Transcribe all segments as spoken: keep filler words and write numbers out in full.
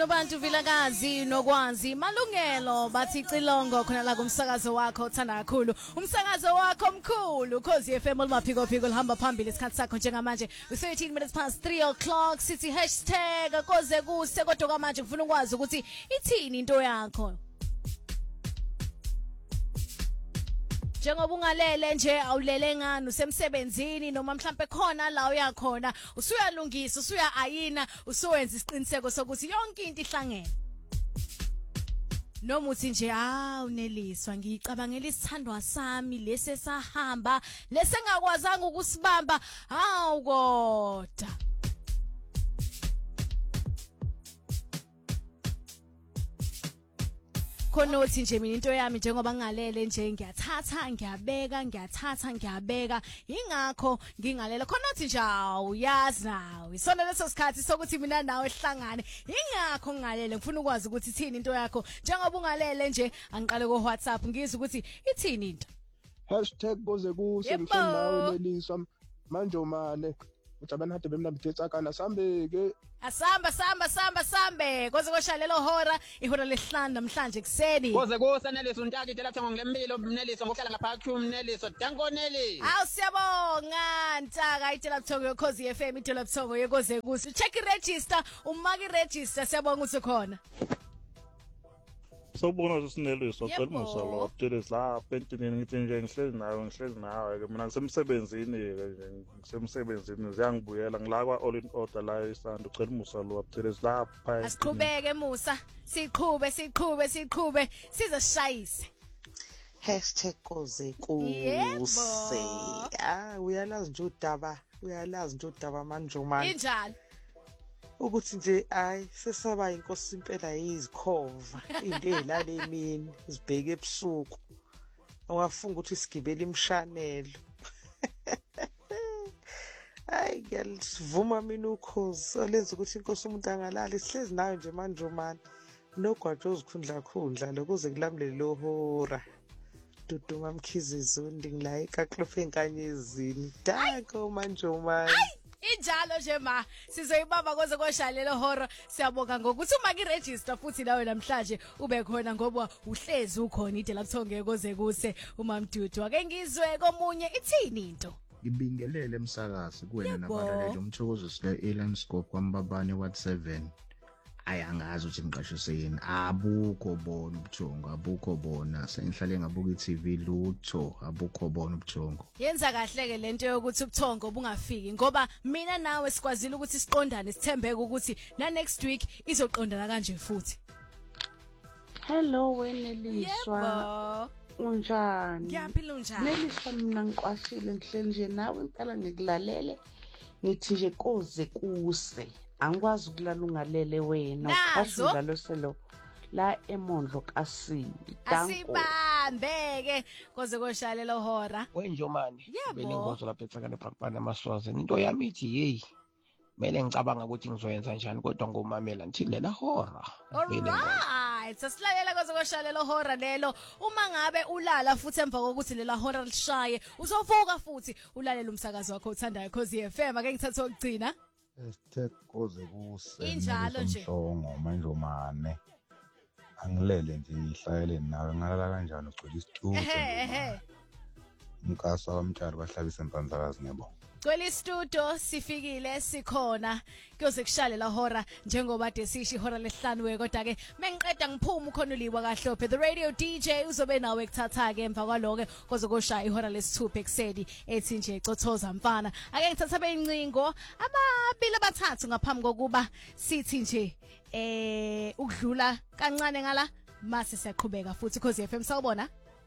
Nobantu Vilakazi nokwazi malungelo bathi Cilongo khona la kumsakazo wakho uthanda kakhulu umsakazo wakho omkhulu Khosi F M maphiko phiko lihamba phambili isikhathi sakho njengamanje thirteen minutes past three o'clock sithi hashtag koze kuse kodwa kamanje ngifuna ukwazi ukuthi ithini into yakho Njengoba ungalele nje awulele ngani usemsebenzini noma mhlambe khona la uyakhona usuyalungisa usuya ayina usuwenza isiqiniseko sokuthi yonke into ihlangene Noma uthi nje ah uneliswa ngicabangela isithandwa sami lese sahamba lese ngakwazanga ukusibamba hawu kodwa Khona uthi nje mina into yami njengoba ngalele nje ngiyathatha ngiyabeka ngiyathatha ngiyabeka ingakho ngingalela khona uthi nje awuyazi nawe isona leso sikhathi sokuthi mina nawe sihlangane ingakho ngalele ngifuna ukwazi ukuthi ithini into yakho njengoba ungalele nje angiqale ko WhatsApp ngizwe ukuthi ithini into hashtag koze kuse mhlambe neliswa manje umane Utabana hade bemnambithetsa kana sambeke Asamba samba samba sambe koze koshalelo hora ihora lesihlanu namhlanje kuseni Koze kusa Neliso Ntaki delapha ngolempilo Neliso ngokuhlala ngapha Neliso danko Neli Awu siyabonga Ntaka itela buthongo yokhozi F M itela buthongo yekoze kusi check iregister umaki register siyabonga ukuthi khona Sawubona sisineliso cela umsalo updates la pentinini ngithi nje ngihlezi nayo ngihlezi nawe ke mina ngisemsebenzini ke ngisemsebenzini ziyangibuyela ngilakwa all in order la isando cela umsalo updates la phaya Asiqhubeke Musa siqhube siqhube siqhube sizashayise hashtag koze kuse ah uyalazi nje udaba uyalazi nje udaba manje manje Injalo ukuthi nje ay sesaba inkosi impela yizikhova into ezilala emini zibheke ebusuku awafunga ukuthi sigibele imshanelo ay ngiyalivuma mina ukhozi olenza ukuthi inkosi umuntu angalali sihlezi nayo nje manje umani nogwajo ozikhundla khundla lokuze kulamle lo hora Duduma Mkhizizundi ngila eKaklofe enkanyezini danko manje umani Injalo nje ma sizoyibamba koze koshalelo hora siyabonga ngokuthi uma ki register futhi nawe namhlanje ube khona ngoba uhlezi ukhona ide labuthonge koze kuse uma Mdudu ake ngizwe komunye ithini into Ngibingelele emsakazi kuwena nabalaleli umthokozo sile Elan Scope kwambabane what seven ayangazi ukuthi ngiqashise yini abukho bona ubuthongo abukho bona sengihlale ngabuka iTV lutho abukho bona ubuthongo Yenza kahle ke lento yokuthi ubuthongo obungafiki ngoba mina nawe sikwazile ukuthi siqondane sithembeke ukuthi na next week izoqondana kanje futhi Hello weneliswa unjani Ngiyaphila unjani Neliswa mina ngiqwashile ngihleli nje nawe impela ngikulalele ngithi nje koze kuse Angikwazi ukulala ungalele wena ukhashula lo selo la emondlo kaSindi danko Asibambeke koze koshalela hora wenjomani beningozo lapha etsakane phakubana amaswazi into yami ithi hey mele ngicabanga ukuthi ngizoyenza njani kodwa ngomamela nthi lela hora Alright sasilalela koze koshalela hora lelo uma ngabe ulala futhi emva kokuthi lela hora lishaye uzovuka futhi ulalela umsakazo wakho uthandayo Khosi F M ake ngithathe ukugcina Hashtag koze kuse Injalo nje Mhlongo manje umane angilele nje ihlayele nawe ngalala kanjani ugcwele isitudio ehe ehe umkasa wamtshali bahlabisa impandlakazi ngiyabonga Gcwele istudio sifikile sikhona kuyoze kushale la hora njengoba ade sishi ihora lesihlanu we kodwa ke mengiqeda ngiphuma ukhona uliwa kaHlophe the radio D J uzobe nawe kuthatha ke emva kwaloke koze koshaya ihora lesithupha ekseni ethi nje cothoza mfana ake ngithatha beyincingo ababili abathathu ngaphambi kokuba sithi nje eh ukudlula kancane ngala mase siyaqhubeka futhi Khosi F M sawubona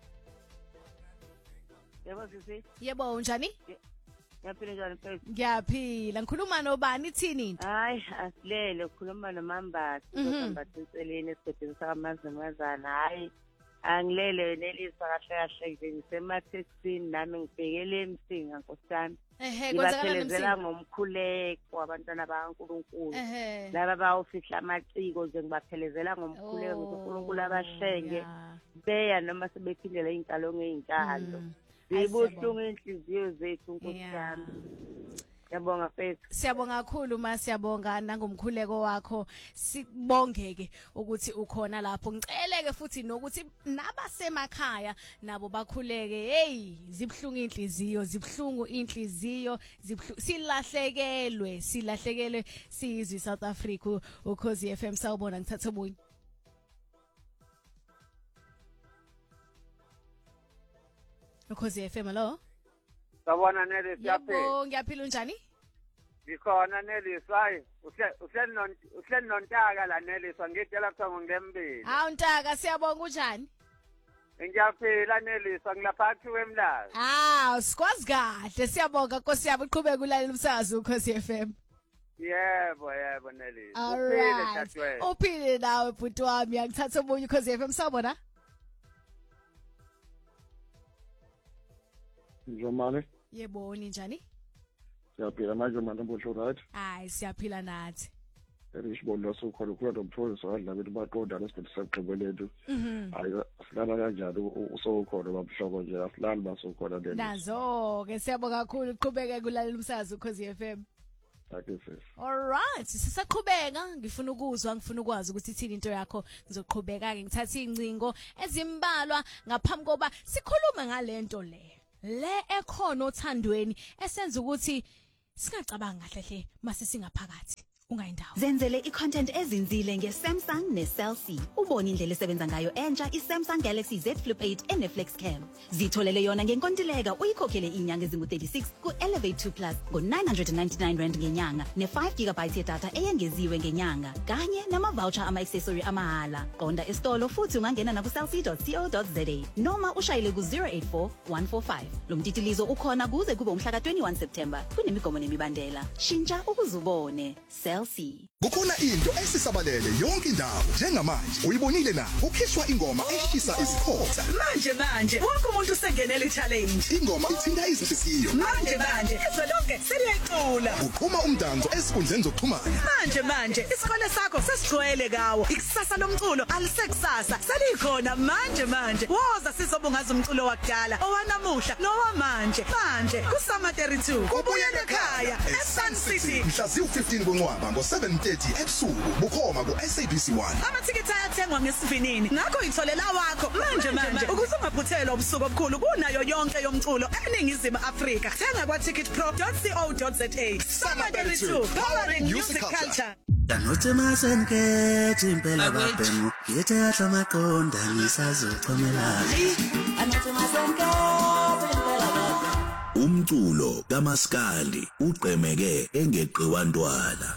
Yebo sisi Yebo unjani Ngiyaphila njani mfethu? Ngiyaphila. Ngikhuluma nobani ithini into? Hayi, asilele ukhuluma noMambathi uMambathi eceleni esigedeni sakaMazimazana. Hayi, angilele Nelisa kahle kahle nje ngisemathexini nami ngibhekele emsinga nkosana. Ehe, kwenzakala nemsinga ngomkhuleko abantwana bakaNkulunkulu. Laba bawufihla amaciko nje ngibaphelezela ngomkhuleko uNkulunkulu abahlenge. Beya noma sebephindela inkalo ngeinkalo. Zibuhlungu inhliziyo zethu Nkosi yami. Siyabonga mfethu. Siyabonga kakhulu ma siyabonga nangomkhuleko wakho. Sibongeke ukuthi ukhona lapho. Ngiceleke futhi nokuthi nabasemakhaya nabo bakhuleke. Hey, zibhlungu inhliziyo, zibhlungu inhliziyo, zibhlungu silahlekelwe, silahlekelwe sizwe South Africa. Ukhozi F M sawubona ngithatha obunye. Ukhozi F M lo. Sawubona Nelly siyaphila. Yebo, ngiyaphila unjani? Ngikhona Nelly sayi. Uhle non uhle nontaka la Nelly sangitshela kuthiwa ngembili. Hawu Ntaka siyabonga unjani? Ngiyaphila Nelly sangilapha akhiwe emlazi. Ah, sikwazi kahle siyabonga Nkosi yami uqhubeka ulalela umsakazo Ukhozi F M. Yebo yebo Nelly. Uphile tatwe. Uphile nawe bhuti wami ngithatha omunye Ukhozi F M sawubona? Njomane. Yebo ninjani? Siyaphila manje manje mbosho right? Hayi siyaphila nathi. Elishibona sokhona ukhona umtholiso wadla bethu baqonda lesikhathi sagqibelethu. Mhm. Hayi silala kanjani usokhona babhloko nje asilali basokhona lento. Nazo ke siyabonga kakhulu uqhubeke kulalela umsakazo Ukhozi F M. Ake sis. Alright, sisaqhubeka ngifuna ukuzwa ngifuna ukwazi ukuthi ithini into yakho ngizoqhubeka ke ngithatha incingo ezimbalwa ngaphambi koba sikhulume ngalento le. Le ekhona othandweni esenza ukuthi singacabanga kahle hle mase singaphakathi ungayindawo. Zenzele i-content ezinzile nge-Samsung ne-Cell C. Ubone indlela esebenza ngayo entsha i-Samsung Galaxy Z Flip eight ene-Flex Cam. Zitholele yona ngenkontileka uyikhokhele inyanga ezingu thirty-six ku-Elevate two Plus ngo-nine hundred ninety-nine rand ngenyanga ne-five gigabytes yedatha eyengeziwe ngenyanga kanye nama-voucher ama-accessory amahala. Qonda esitolo futhi ungangena na ku-cell c dot co dot za noma ushayele ku-zero eight four one four five. Lo mtitilizo ukhona kuze kube umhla ka-twenty-one September. Kunemigomo nemibandela. Shintsha ukuzubone. Cell C. Kukhona into esisabalele yonke indawo njengamanje uyibonile na ukhishwa ingoma eshisa isikhotha manje manje wonke umuntu usengenele challenge ingoma ithinta izinhliziyo manje manje izwe lonke seliyacula uqhuma umdanso esikhundleni zokuxhumana manje manje isikole sakho sesijwayele kawo ikusasa lomculo alisekusasa selikhona manje manje woza sizobungaza umculo wakudala owanamuhla nowamanje manje kusama thirty-two ubuyele ekhaya eSun City mhla ziwu fifteen kuNcwaba ngo seven thirty ebusuku bukhoma ku S A B C one amathikiti ayathengwa ngesivinini ngakho itholela wakho manje manje ukuze ungaphuthelwa ubusuku obukhulu kunayo yonke yomculo eningizimu Afrika thenga kwa ticket pro dot co dot za Summer thirty-two powering music culture Danothemasen ke impela babhemu yethe yahla maqonda ngisazochomela Danothemasen ke impela babhemu umculo kaMaskandi uqhemeke engeqiwa ntwala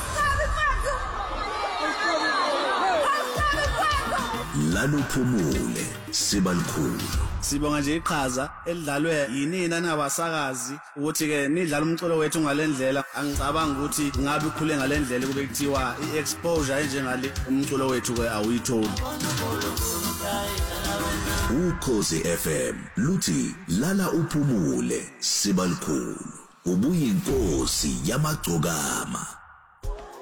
Laluphumule sibalikhulu Sibonga nje iqhaza elidlalwe yinina nabasakazi ukuthi ke nidlala umculo wethu ngalendlela angicabanga ukuthi ngabe ikhule ngalendlela kube kuthiwa iexposure enjengale umculo wethu ke awuyitholi Ukhozi F M luthi lala uphumule sibalikhulu ubuyinkosi yamagcokama